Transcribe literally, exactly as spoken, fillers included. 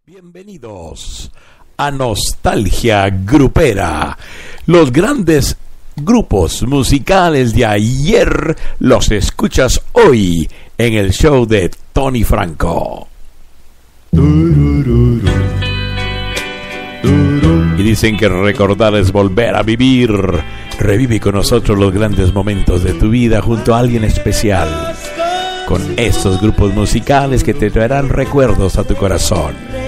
Bienvenidos a Nostalgia Grupera. Los grandes grupos musicales de ayer los escuchas hoy en el show de Tony Franco. Y dicen que recordar es volver a vivir. Revive con nosotros los grandes momentos de tu vida junto a alguien especial, con estos grupos musicales que te traerán recuerdos a tu corazón.